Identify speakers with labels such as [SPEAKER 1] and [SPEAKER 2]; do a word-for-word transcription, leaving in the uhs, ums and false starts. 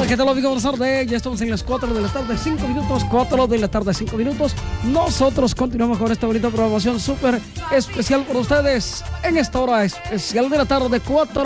[SPEAKER 1] tal? ¿Qué tal, amigos? Buenas tardes. Ya estamos en las cuatro de la tarde, cinco minutos. cuatro de la tarde, cinco minutos. Nosotros continuamos con esta bonita programación súper especial por ustedes en esta hora especial de la tarde, cuatro